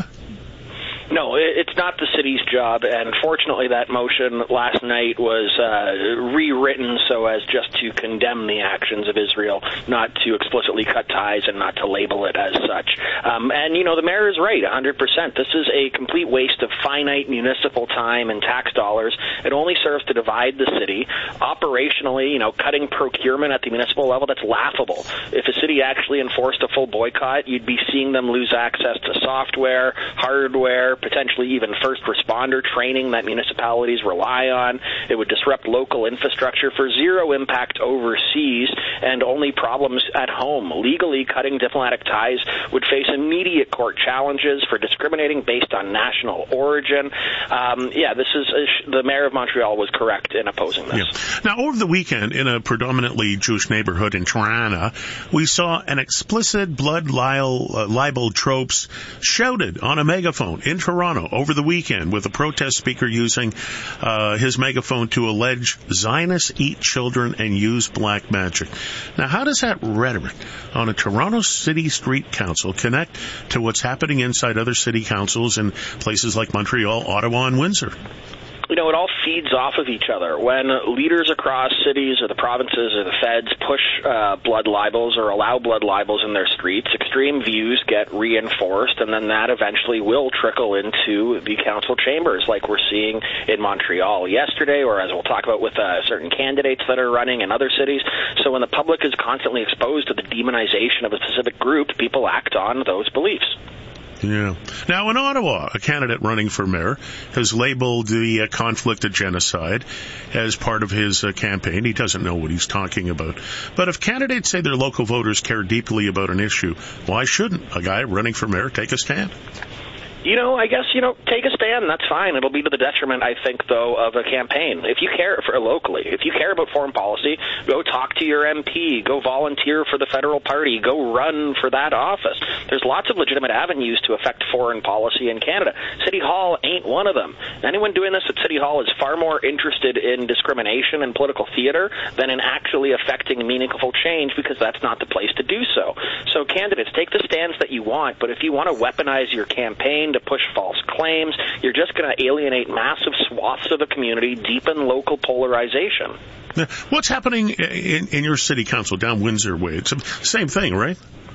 No, it's not the city's job, and fortunately that motion last night was uh, rewritten so as just to condemn the actions of Israel, not to explicitly cut ties and not to label it as such. Um, and, you know, the mayor is right, one hundred percent. This is a complete waste of finite municipal time and tax dollars. It only serves to divide the city. Operationally, you know, cutting procurement at the municipal level, that's laughable. If a city actually enforced a full boycott, you'd be seeing them lose access to software, hardware, potentially even first responder training that municipalities rely on. It would disrupt local infrastructure for zero impact overseas and only problems at home. Legally cutting diplomatic ties would face immediate court challenges for discriminating based on national origin. Um, yeah, this is a, the mayor of Montreal was correct in opposing this. Yeah. Now, over the weekend, in a predominantly Jewish neighborhood in Toronto, we saw an explicit blood libel, uh, libel tropes shouted on a megaphone in Toronto over the weekend, with a protest speaker using uh, his megaphone to allege Zionists eat children and use black magic. Now, how does that rhetoric on a Toronto City Street Council connect to what's happening inside other city councils in places like Montreal, Ottawa, and Windsor? You know, it all feeds off of each other. When leaders across cities or the provinces or the feds push uh, blood libels or allow blood libels in their streets, extreme views get reinforced, and then that eventually will trickle into the council chambers, like we're seeing in Montreal yesterday, or as we'll talk about with uh, certain candidates that are running in other cities. So when the public is constantly exposed to the demonization of a specific group, people act on those beliefs. Yeah. Now, in Ottawa, a candidate running for mayor has labeled the uh, conflict a genocide as part of his uh, campaign. He doesn't know what he's talking about. But if candidates say their local voters care deeply about an issue, why shouldn't a guy running for mayor take a stand? You know, I guess, you know, take a stand. That's fine. It'll be to the detriment, I think, though, of a campaign. If you care for locally, if you care about foreign policy, go talk to your M P, go volunteer for the federal party, go run for that office. There's lots of legitimate avenues to affect foreign policy in Canada. City Hall ain't one of them. Anyone doing this at City Hall is far more interested in discrimination and political theater than in actually affecting meaningful change, because that's not the place to do so. So candidates, take the stands that you want, but if you want to weaponize your campaign to push false claims, you're just going to alienate massive swaths of the community, deepen local polarization. Now, what's happening in, in your city council down Windsor way? It's the same thing, right?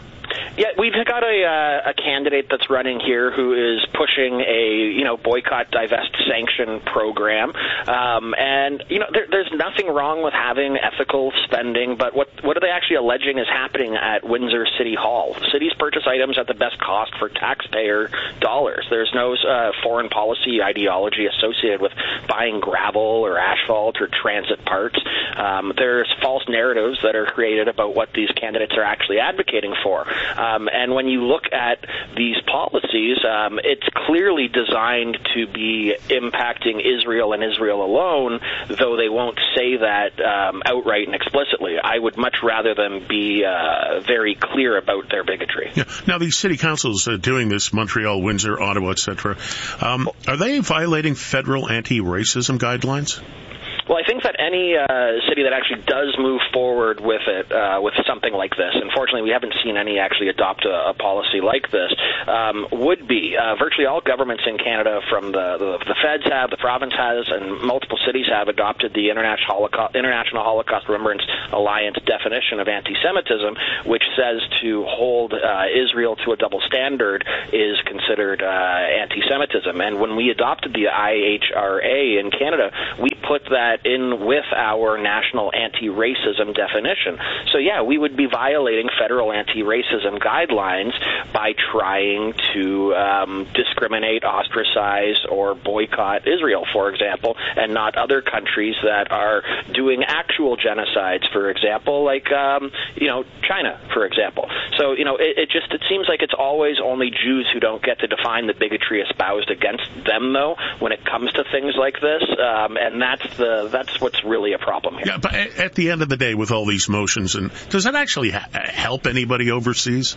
Yeah, we've got a, uh, a candidate that's running here who is pushing a, you know, boycott, divest, sanction program. Um, and, you know, there, there's nothing wrong with having ethical spending, but what, what are they actually alleging is happening at Windsor City Hall? Cities purchase items at the best cost for taxpayer dollars. There's no uh, foreign policy ideology associated with buying gravel or asphalt or transit parts. Um, there's false narratives that are created about what these candidates are actually advocating for. Um, and when you look at these policies, um, it's clearly designed to be impacting Israel and Israel alone, though they won't say that um, outright and explicitly. I would much rather them be uh, very clear about their bigotry. Yeah. Now, these city councils uh, doing this, Montreal, Windsor, Ottawa, et cetera, um, are they violating federal anti-racism guidelines? Well, I think that any uh, city that actually does move forward with it, uh, with something like this, unfortunately we haven't seen any actually adopt a, a policy like this, um, would be. Uh, virtually all governments in Canada, from the, the, the feds have, the province has, and multiple cities have adopted the International Holocaust, International Holocaust Remembrance Alliance definition of anti-Semitism, which says to hold uh, Israel to a double standard is considered uh, anti-Semitism. And when we adopted the I H R A in Canada, we put that in with our national anti-racism definition. So, yeah, we would be violating federal anti-racism guidelines by trying to um, discriminate, ostracize, or boycott Israel, for example, and not other countries that are doing actual genocides, for example, like, um, you know, China, for example. So, you know, it, it just it seems like it's always only Jews who don't get to define the bigotry espoused against them, though, when it comes to things like this, um, and that's the that's what's really a problem here. Yeah, but at the end of the day, with all these motions, and does that actually ha- help anybody overseas?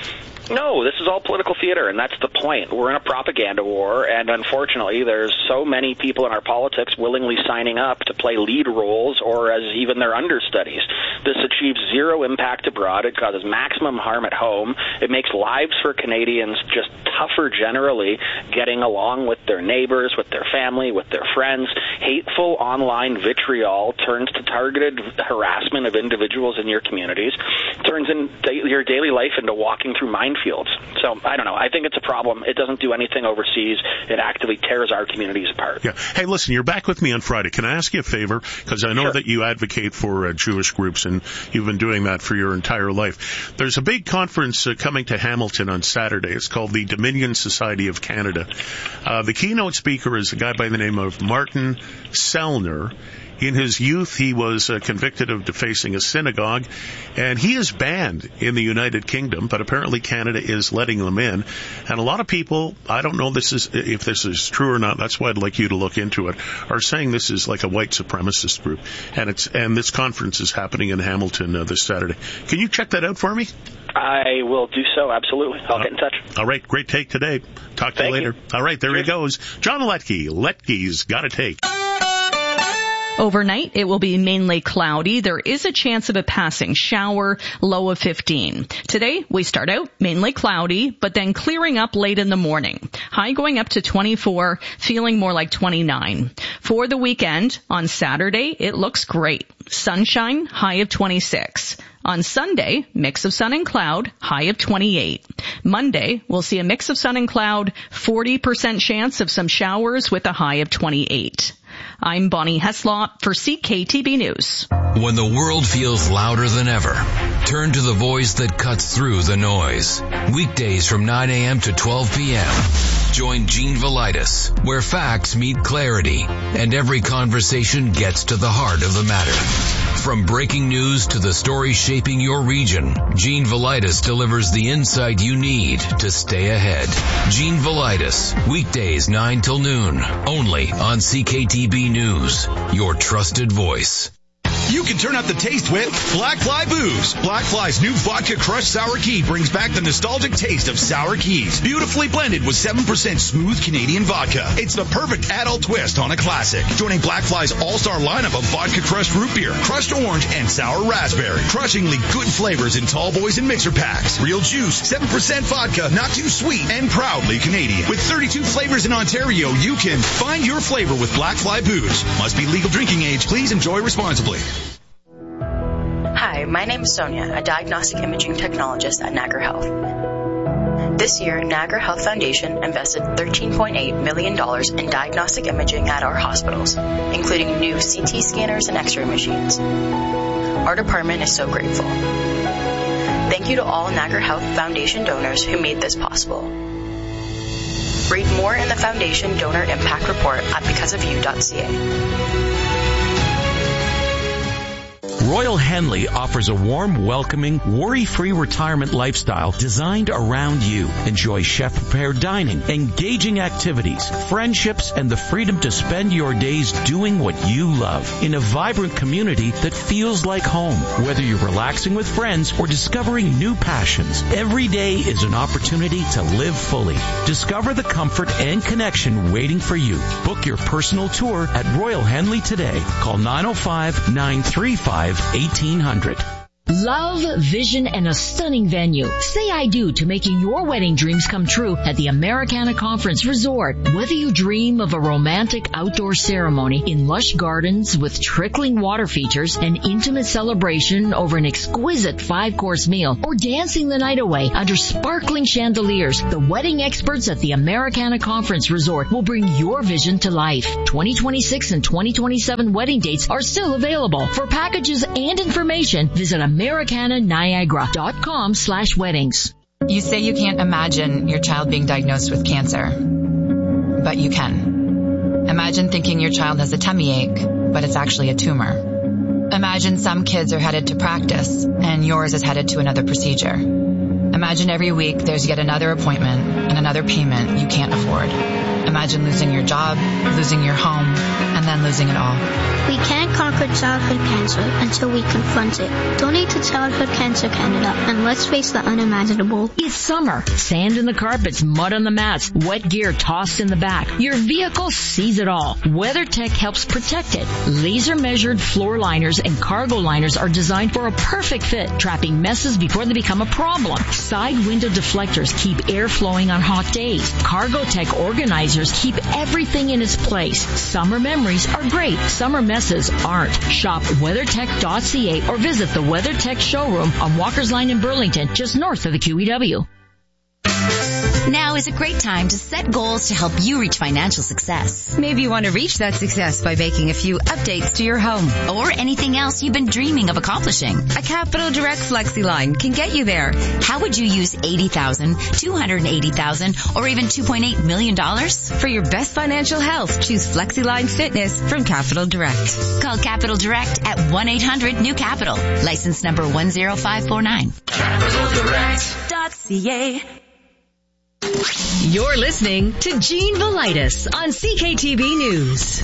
No, this is all political theater, and that's the point. We're in a propaganda war, and unfortunately, there's so many people in our politics willingly signing up to play lead roles or as even their understudies. This achieves zero impact abroad. It causes maximum harm at home. It makes lives for Canadians just tougher generally, getting along with their neighbors, with their family, with their friends. Hateful online vitriol turns to targeted harassment of individuals in your communities, turns in your daily life into walking through minefields. So, I don't know. I think it's a problem. It doesn't do anything overseas. It actively tears our communities apart. Yeah. Hey, listen, you're back with me on Friday. Can I ask you a favor? Because I know Sure. that you advocate for uh, Jewish groups, and you've been doing that for your entire life. There's a big conference uh, coming to Hamilton on Saturday. It's called the Dominion Society of Canada. Uh, the keynote speaker is a guy by the name of Martin Sellner. In his youth, he was uh, convicted of defacing a synagogue, and he is banned in the United Kingdom, but apparently Canada is letting them in. And a lot of people, I don't know this is if this is true or not, that's why I'd like you to look into it, are saying this is like a white supremacist group. And it's and this conference is happening in Hamilton uh, this Saturday. Can you check that out for me? I will do so, absolutely. I'll uh, get in touch. All right, great take today. Talk to Thank you later. You. All right, there Cheers. he goes. John Letke. Letke's got a take. Overnight, it will be mainly cloudy. There is a chance of a passing shower, low of fifteen. Today, we start out mainly cloudy, but then clearing up late in the morning. High going up to twenty-four, feeling more like twenty-nine. For the weekend, on Saturday, it looks great. Sunshine, high of twenty-six. On Sunday, mix of sun and cloud, high of twenty-eight. Monday, we'll see a mix of sun and cloud, forty percent chance of some showers with a high of twenty-eight. I'm Bonnie Heslop for C K T B News. When the world feels louder than ever, turn to the voice that cuts through the noise. Weekdays from nine a.m. to twelve p.m. Join Gene Velitis, where facts meet clarity and every conversation gets to the heart of the matter. From breaking news to the stories shaping your region, Gene Velitis delivers the insight you need to stay ahead. Gene Velitis, weekdays nine till noon, only on C K T B News, your trusted voice. You can turn up the taste with Black Fly Booze. Black Fly's new Vodka Crushed Sour Key brings back the nostalgic taste of sour keys, beautifully blended with seven percent smooth Canadian vodka. It's the perfect adult twist on a classic. Joining Black Fly's all-star lineup of Vodka Crushed Root Beer, Crushed Orange, and Sour Raspberry. Crushingly good flavors in tall boys and mixer packs. Real juice, seven percent vodka, not too sweet, and proudly Canadian. With thirty-two flavors in Ontario, you can find your flavor with Black Fly Booze. Must be legal drinking age. Please enjoy responsibly. Hi, my name is Sonia, a diagnostic imaging technologist at Niagara Health. This year, Niagara Health Foundation invested thirteen point eight million dollars in diagnostic imaging at our hospitals, including new C T scanners and X-ray machines. Our department is so grateful. Thank you to all Niagara Health Foundation donors who made this possible. Read more in the Foundation Donor Impact Report at because of you dot c a. Royal Henley offers a warm, welcoming, worry-free retirement lifestyle designed around you. Enjoy chef-prepared dining, engaging activities, friendships, and the freedom to spend your days doing what you love in a vibrant community that feels like home. Whether you're relaxing with friends or discovering new passions, every day is an opportunity to live fully. Discover the comfort and connection waiting for you. Book your personal tour at Royal Henley today. Call nine oh five, nine three five, eighteen hundred. Love, vision, and a stunning venue. Say I do to making your wedding dreams come true at the Americana Conference Resort. Whether you dream of a romantic outdoor ceremony in lush gardens with trickling water features, an intimate celebration over an exquisite five-course meal, or dancing the night away under sparkling chandeliers, the wedding experts at the Americana Conference Resort will bring your vision to life. twenty twenty-six and twenty twenty-seven wedding dates are still available. For packages and information, visit Americana Niagara dot com slash weddings. You say you can't imagine your child being diagnosed with cancer, but you can. Imagine thinking your child has a tummy ache, but it's actually a tumor. Imagine some kids are headed to practice, and yours is headed to another procedure. Imagine every week there's yet another appointment and another payment you can't afford. Imagine losing your job, losing your home, and then losing it all. We can't conquer childhood cancer until we confront it. Donate to Childhood Cancer Canada and let's face the unimaginable. It's summer. Sand in the carpets, mud on the mats, wet gear tossed in the back. Your vehicle sees it all. WeatherTech helps protect it. Laser-measured floor liners and cargo liners are designed for a perfect fit, trapping messes before they become a problem. Side window deflectors keep air flowing on hot days. CargoTech organizers keep everything in its place. Summer memories are great. Summer messes aren't. Shop weathertech dot c a or visit the WeatherTech showroom on Walker's Line in Burlington, just north of the Q E W. Now is a great time to set goals to help you reach financial success. Maybe you want to reach that success by making a few updates to your home. Or anything else you've been dreaming of accomplishing. A Capital Direct Flexi Line can get you there. How would you use eighty thousand dollars, two hundred eighty thousand dollars, or even two point eight million dollars? For your best financial health, choose Flexi Line Fitness from Capital Direct. Call Capital Direct at one eight hundred new capital. License number one zero five four nine. Capital Direct dot c a. You're listening to Gene Velitis on C K T V News.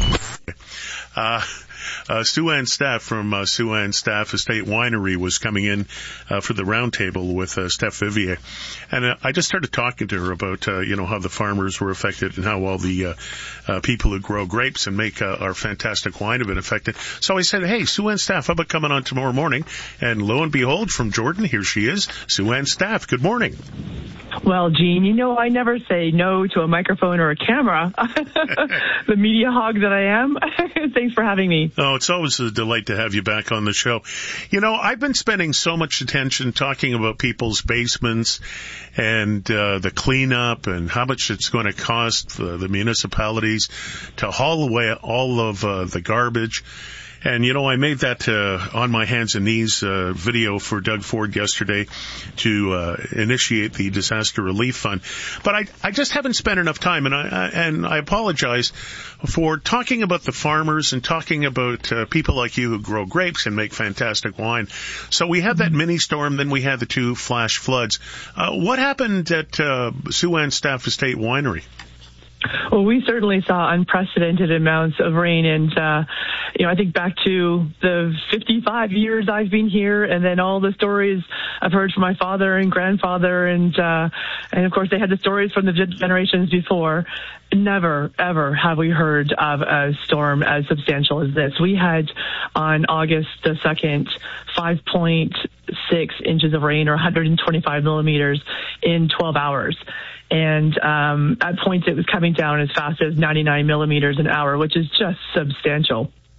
Uh, uh, Sue Ann Staff from uh, Sue Ann Staff Estate Winery was coming in uh, for the roundtable with uh, Steph Vivier. And uh, I just started talking to her about, uh, you know, how the farmers were affected and how all the uh, uh, people who grow grapes and make uh, our fantastic wine have been affected. So I said, hey, Sue Ann Staff, how about coming on tomorrow morning? And lo and behold, from Jordan, here she is, Sue Ann Staff. Good morning. Well, Gene, you know I never say no to a microphone or a camera. The media hog that I am. Thanks for having me. Oh, it's always a delight to have you back on the show. You know, I've been spending so much attention talking about people's basements and uh, the cleanup and how much it's going to cost uh, the municipalities to haul away all of uh, the garbage. And, you know, I made that uh, on my hands and knees uh, video for Doug Ford yesterday to uh, initiate the disaster relief fund. But I, I just haven't spent enough time, and I, I and I apologize for talking about the farmers and talking about uh, people like you who grow grapes and make fantastic wine. So we had that mini storm, then we had the two flash floods. Uh, what happened at uh, Sue Ann Staff Estate Winery? Well, we certainly saw unprecedented amounts of rain, and uh, you know, I think back to the fifty-five years I've been here, and then all the stories I've heard from my father and grandfather, and uh, and of course they had the stories from the generations before. Never, ever have we heard of a storm as substantial as this. We had on August the second, five point six inches of rain, or one hundred twenty-five millimeters in twelve hours. And um, at points it was coming down as fast as ninety-nine millimeters an hour, which is just substantial.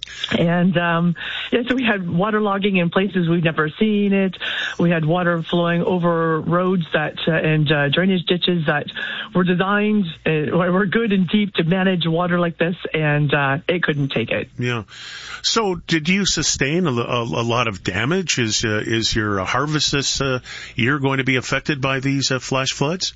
And um, yeah, so we had water logging in places we've never seen it. We had water flowing over roads that uh, and uh, drainage ditches that were designed, uh, were good and deep to manage water like this, and uh, it couldn't take it. Yeah. So, did you sustain a, a, a lot of damage? Is uh, is your harvest this uh, year going to be affected by these uh, flash floods?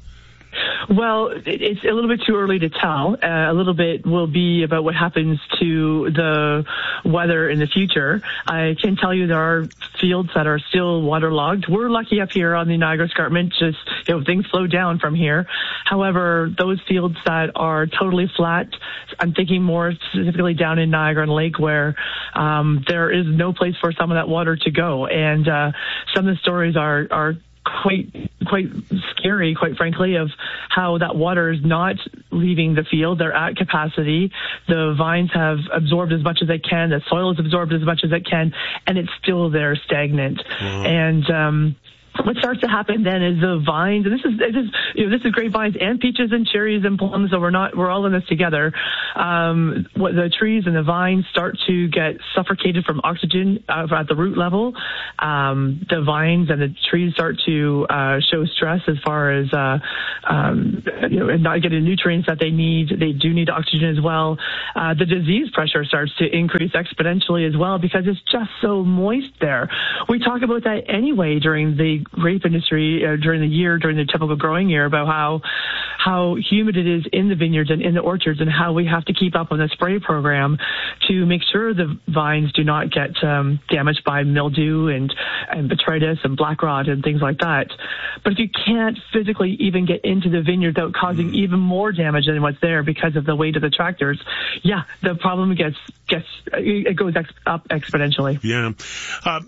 Well, it's a little bit too early to tell. Uh, a little bit will be about what happens to the weather in the future. I can tell you there are fields that are still waterlogged. We're lucky up here on the Niagara Escarpment, just, you know, things flow down from here. However, those fields that are totally flat, I'm thinking more specifically down in Niagara and Lake, where um, there is no place for some of that water to go. And uh, some of the stories are, are quite quite scary, quite frankly, of how that water is not leaving the field. They're at capacity. The vines have absorbed as much as they can. The soil has absorbed as much as it can, and it's still there stagnant. Wow. And um what starts to happen then is the vines, and this is, this is, you know, this is grapevines and peaches and cherries and plums, so we're not, we're all in this together. Um, what the trees and the vines start to get suffocated from oxygen uh, at the root level. Um, the vines and the trees start to uh, show stress as far as, uh, um, you know, not getting nutrients that they need. They do need oxygen as well. Uh, the disease pressure starts to increase exponentially as well because it's just so moist there. We talk about that anyway during the grape industry uh, during the year, during the typical growing year, about how how humid it is in the vineyards and in the orchards, and how we have to keep up on the spray program to make sure the vines do not get um, damaged by mildew and, and botrytis and black rot and things like that. But if you can't physically even get into the vineyard without causing even more damage than what's there because of the weight of the tractors, yeah, the problem gets gets it goes ex- up exponentially. Yeah. Uh,